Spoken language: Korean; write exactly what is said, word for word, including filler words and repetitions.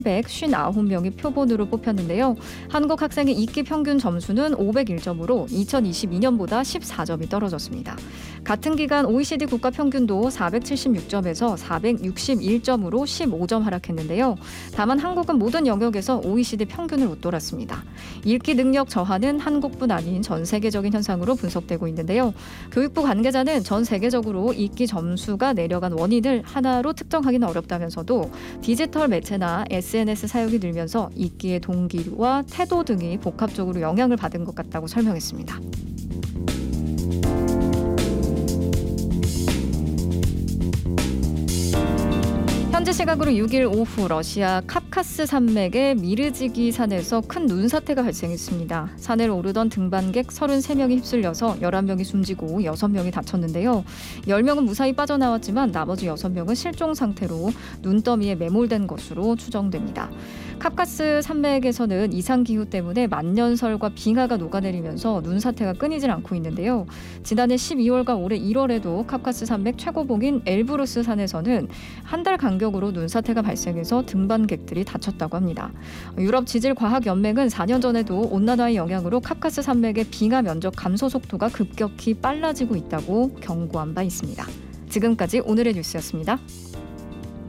백오십구 명이 표본으로 뽑혔는데요. 한국 학생의 이끼 평균 점수는 오백일 점으로 이천이십이 년보다 십사 점이 떨어졌습니다. 같은 기간 오이시디 국가 평균도 사백칠십육 점에서 사백육십일 점으로 십오 점 하락했는데요. 다만 한국은 모든 영역에서 오이시디 평균을 웃돌았습니다. 읽기 능력 저하는 한국뿐 아닌 전 세계적인 현상으로 분석되고 있는데요. 교육부 관계자는 전 세계적으로 읽기 점수가 내려간 원인을 하나로 특정하기는 어렵다면서도 디지털 매체나 에스엔에스 사용이 늘면서 읽기의 동기와 태도 등이 복합적으로 영향을 받은 것 같다고 설명했습니다. 현지 시각으로 육 일 오후 러시아 카프카스 산맥의 미르지기 산에서 큰 눈사태가 발생했습니다. 산을 오르던 등반객 서른세 명이 휩쓸려서 열한 명이 숨지고 여섯 명이 다쳤는데요. 열 명은 무사히 빠져나왔지만 나머지 여섯 명은 실종 상태로 눈더미에 매몰된 것으로 추정됩니다. 카프카스 산맥에서는 이상기후 때문에 만년설과 빙하가 녹아내리면서 눈사태가 끊이질 않고 있는데요. 지난해 십이월과 올해 일월에도 카프카스 산맥 최고봉인 엘브루스 산에서는 한 달 간격으로 눈사태가 발생해서 등반객들이 다쳤다고 합니다. 유럽 지질과학연맹은 사 년 전에도 온난화의 영향으로 카프카스 산맥의 빙하 면적 감소 속도가 급격히 빨라지고 있다고 경고한 바 있습니다. 지금까지 오늘의 뉴스였습니다.